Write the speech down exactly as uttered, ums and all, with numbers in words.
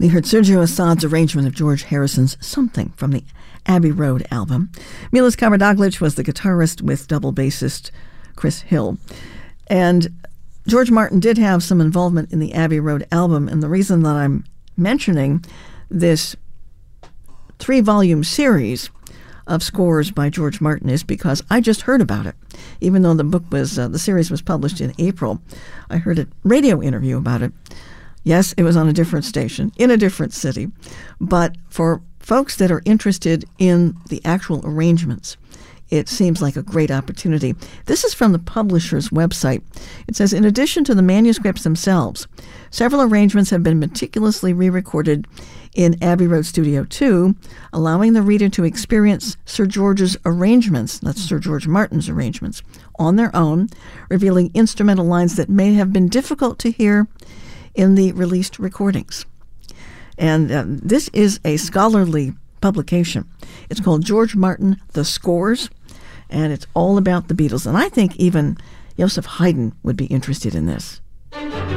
We heard Sergio Assad's arrangement of George Harrison's Something from the Abbey Road album. Milos Karadragic was the guitarist with double bassist Chris Hill. And George Martin did have some involvement in the Abbey Road album, and the reason that I'm mentioning this three-volume series of scores by George Martin is because I just heard about it. Even though the book was, uh, the series was published in April, I heard a radio interview about it. Yes, it was on a different station, in a different city. But for folks that are interested in the actual arrangements, it seems like a great opportunity. This is from the publisher's website. It says, in addition to the manuscripts themselves, several arrangements have been meticulously re-recorded in Abbey Road Studio two, allowing the reader to experience Sir George's arrangements, that's Sir George Martin's arrangements, on their own, revealing instrumental lines that may have been difficult to hear in the released recordings. And uh, this is a scholarly publication. It's called George Martin, The Scores, and it's all about the Beatles. And I think even Joseph Haydn would be interested in this.